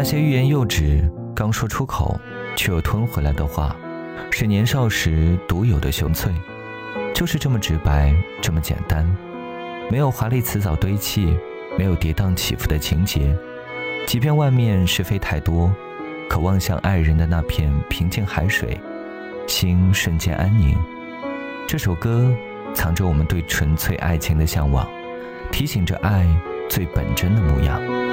些欲言又止，刚说出口却又吞回来的话，是年少时独有的雄脆，就是这么直白，这么简单，没有华丽辞藻堆砌，没有跌宕起伏的情节。即便外面是非太多，可望向爱人的那片平静海水，心瞬间安宁。这首歌藏着我们对纯粹爱情的向往，提醒着爱最本真的模样。